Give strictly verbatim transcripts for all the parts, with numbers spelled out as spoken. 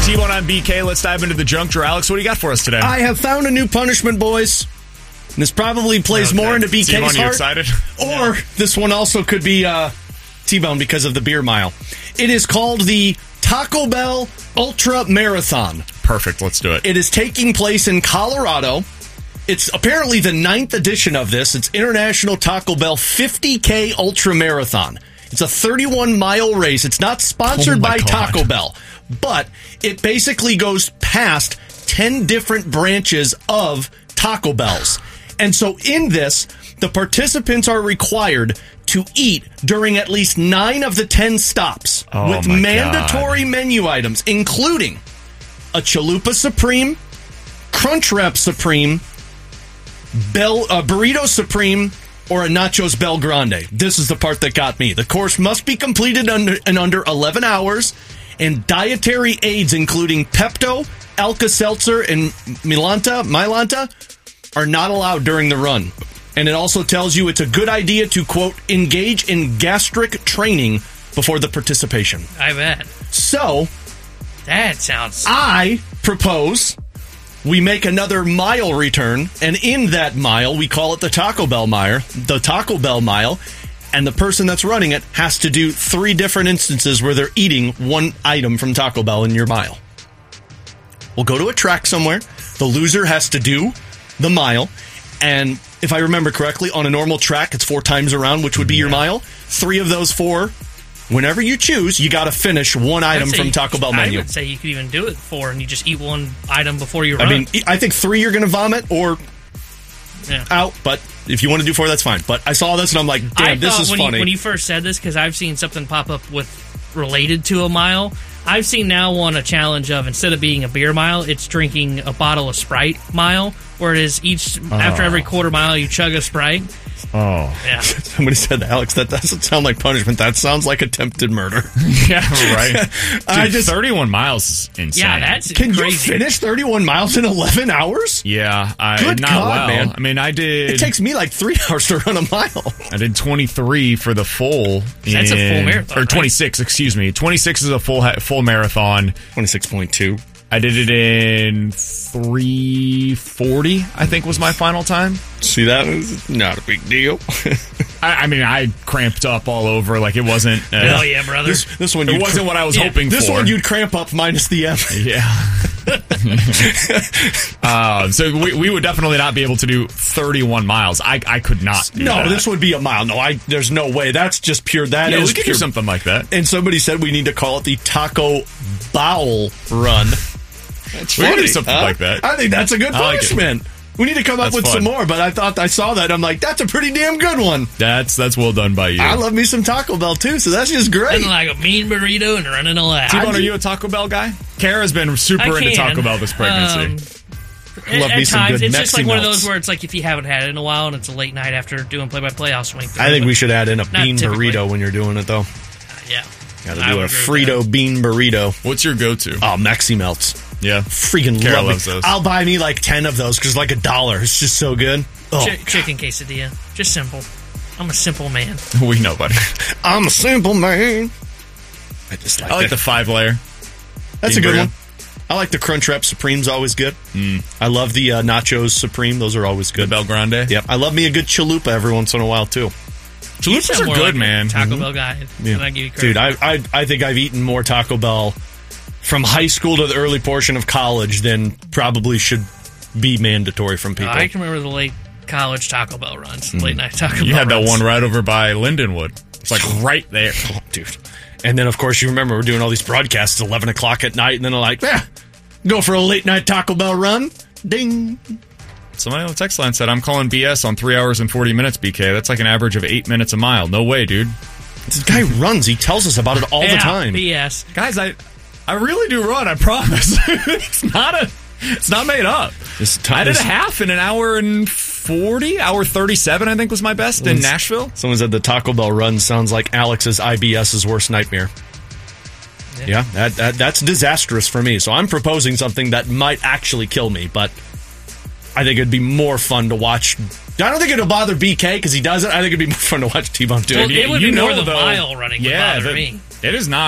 T-Bone on B K. Let's dive into the junk drawer. Alex, what do you got for us today? I have found a new punishment, boys. This probably plays okay. more into B K's T-Bone, heart. you excited? Or yeah. this one also could be uh, T-Bone because of the beer mile. It is called the Taco Bell Ultra Marathon. Perfect. Let's do it. It is taking place in Colorado. It's apparently the ninth edition of this. It's International Taco Bell fifty K Ultra Marathon. It's a thirty-one mile race. It's not sponsored oh by God. Taco Bell, but it basically goes past ten different branches of Taco Bells. And so in this, the participants are required to eat during at least nine of the ten stops oh with my mandatory God. menu items, including a Chalupa Supreme, Crunchwrap Supreme, Bell, uh, Burrito Supreme, or a Nachos Bel Grande. This is the part that got me. The course must be completed under, in under eleven hours, and dietary aids including Pepto, Alka-Seltzer, and Milanta, Milanta are not allowed during the run. And it also tells you it's a good idea to, quote, engage in gastric training before the participation. I bet. So, that sounds... I propose we make another mile return, and in that mile, we call it the Taco Bell Mile, the Taco Bell Mile, and the person that's running it has to do three different instances where they're eating one item from Taco Bell in your mile. We'll go to a track somewhere. The loser has to do the mile, and if I remember correctly, on a normal track, it's four times around, which would be yeah. your mile. Three of those four, whenever you choose, you got to finish one item from Taco Bell menu. I would say you could even do it four, and you just eat one item before you run. I mean, I think three you're going to vomit or yeah. out, but if you want to do four, that's fine. But I saw this, and I'm like, damn, I this is when funny. You, when you first said this, because I've seen something pop up with related to a mile, I've seen now one a challenge of, instead of being a beer mile, it's drinking a bottle of Sprite mile, where it is each, oh. after every quarter mile, you chug a Sprite. Oh. Yeah. Somebody said, Alex, that doesn't sound like punishment. That sounds like attempted murder. Yeah, right. Dude, I just, thirty-one miles is insane. Yeah, that's Can crazy. you finish thirty-one miles in eleven hours? Yeah. I, Good not God, well. man. I mean, I did... It takes me like three hours to run a mile. I did twenty-three for the full. That's in, a full marathon, Or twenty-six, right? Excuse me. twenty-six is a full full marathon. twenty-six point two. I did it in three forty, I think was my final time. See, that was not a big deal. I, I mean, I cramped up all over. Like, it wasn't... Uh, Hell yeah, brother. This, this one, it wasn't cr- what I was yeah, hoping this for. This one, you'd cramp up minus the M. Yeah. uh, so we, we would definitely not be able to do thirty-one miles. I I could not do No, that. this would be a mile. No, I. There's no way. That's just pure... That yeah, is we could pure, do something like that. And somebody said we need to call it the Taco Bowel Run. That's we funny. could do something huh? like that. I think that's a good punishment. Like we need to come up that's with fun. some more, but I thought I saw that. I'm like, that's a pretty damn good one. That's that's well done by you. I love me some Taco Bell, too, so that's just great. And like a mean burrito and running a lap. T-Bone, are you a Taco Bell guy? Kara's been super into Taco Bell this pregnancy. Um, love at me some times, good it's just Mexi like one of melts. those where it's like if you haven't had it in a while and it's a late night after doing play-by-play, I'll swing through I think it, we should add in a bean typically. burrito when you're doing it, though. Yeah. Got to do a Frito bean burrito. What's your go-to? Oh, Mexi Melts. Yeah. Freaking Kara love loves it. those. I'll buy me like ten of those because like a dollar. It's just so good. Oh, Ch- chicken quesadilla. Just simple. I'm a simple man. We know, buddy. I'm a simple man. I just like, I like that. the five layer. That's bean a good burrito. one. I like the Crunchwrap Supreme's always good. Mm. I love the uh, Nachos Supreme. Those are always good. The Bel Grande. Yep. I love me a good chalupa every once in a while, too. Chalupas are more good, like man. Taco Mm-hmm. Bell guy. Yeah. I give you credit. Dude, I, I I think I've eaten more Taco Bell from high school to the early portion of college than probably should be mandatory from people. Uh, I can remember the late college Taco Bell runs, late night Taco Bell You had that runs. one right over by Lindenwood. It's like right there. Oh, dude. And then, of course, you remember we're doing all these broadcasts at eleven o'clock at night, and then they're like, eh, go for a late night Taco Bell run. Ding. Somebody on the text line said, I'm calling B S on three hours and forty minutes, B K. That's like an average of eight minutes a mile. No way, dude. This guy runs. He tells us about it all yeah, the time. B S. Guys, I I really do run, I promise. it's not a it's not made up. This t- I did this- a half in an hour and forty, hour thirty-seven, I think was my best in Nashville. Someone said the Taco Bell run sounds like Alex's IBS's worst nightmare. Yeah, yeah that, that that's disastrous for me. So I'm proposing something that might actually kill me, but I think it'd be more fun to watch. I don't think it'll bother B K because he does it. I think it'd be more fun to watch T-Bone do Well, it. it would You be more know, the though, mile running would yeah, bother the- me. It is not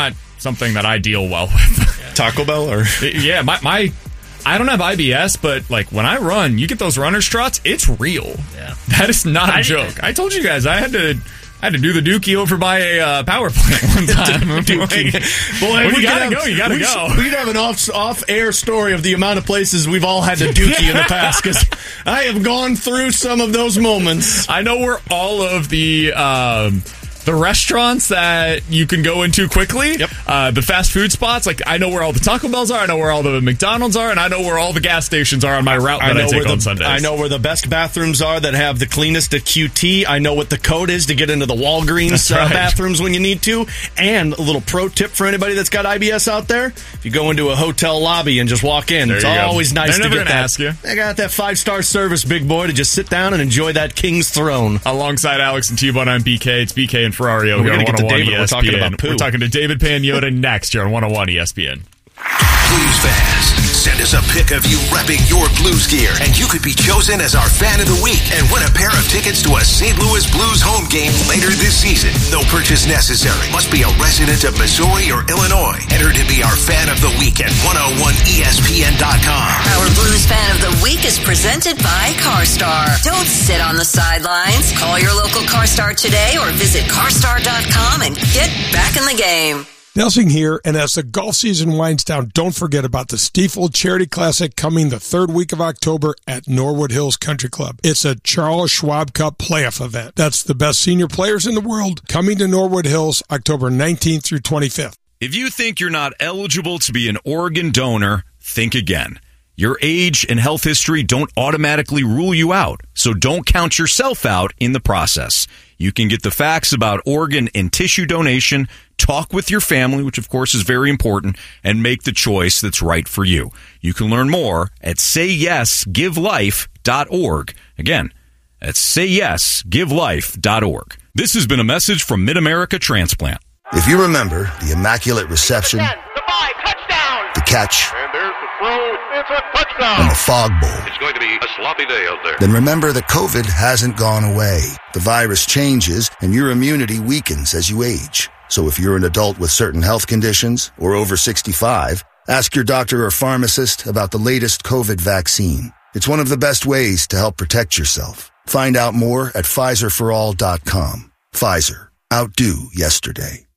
something that I deal well with. Taco Bell or yeah, my my. I don't have I B S, but like when I run, you get those runner's trots. It's real. Yeah. That is not a I- joke. I told you guys I had to. I had to do the dookie over by a uh, power plant one time. Dookie. Boy, Boy, when we you gotta could go, have- you gotta we go. should- We'd have an off off air story of the amount of places we've all had to dookie in the past because I have gone through some of those moments. I know where all of the um, the restaurants that you can go into quickly, Yep. uh, the fast food spots. Like I know where all the Taco Bells are. I know where all the McDonald's are, and I know where all the gas stations are on my route that I, know take where on the, Sundays. I know where the best bathrooms are that have the cleanest of Q T. I know what the code is to get into the Walgreens That's uh, right. bathrooms when you need to. And a little pro tip for anybody that's got I B S out there: if you go into a hotel lobby and just walk in, There it's you go. always nice They're to never get gonna that. ask you. They got that five star service, big boy, to just sit down and enjoy that king's throne. Alongside Alex and T-Bone, I'm B K. It's B K and Ferrario. We're here gonna on get to one oh one David. E We're S P N. talking about poo. We're talking to David Pagnotta next here on one oh one E S P N. Blues fans, send us a pic of you repping your Blues gear, and you could be chosen as our fan of the week and win a pair of tickets to a Saint Louis Blues home game later this season. No purchase necessary. Must be a resident of Missouri or Illinois. Enter to be our fan of the week at one oh one E S P N dot com. Our Blues Fan of the Week is presented by CarStar. Don't sit on the sidelines. Call your local CarStar today or visit carstar dot com and get back in the game. Nelsing here, and as the golf season winds down, don't forget about the Stiefel Charity Classic coming the third week of October at Norwood Hills Country Club. It's a Charles Schwab Cup playoff event. That's the best senior players in the world coming to Norwood Hills October nineteenth through twenty-fifth. If you think you're not eligible to be an organ donor, think again. Your age and health history don't automatically rule you out, so don't count yourself out in the process. You can get the facts about organ and tissue donation, talk with your family, which of course is very important, and make the choice that's right for you. You can learn more at say yes give life dot org. Again, that's say yes give life dot org. This has been a message from Mid-America Transplant. If you remember the immaculate reception, The five, touchdown! the catch, And there's the throw. It's a touchdown! and the fog bowl, It's going to be a sloppy day out there. then remember that COVID hasn't gone away. The virus changes and your immunity weakens as you age. So if you're an adult with certain health conditions or over sixty-five, ask your doctor or pharmacist about the latest COVID vaccine. It's one of the best ways to help protect yourself. Find out more at Pfizer for all dot com. Pfizer. Outdo yesterday.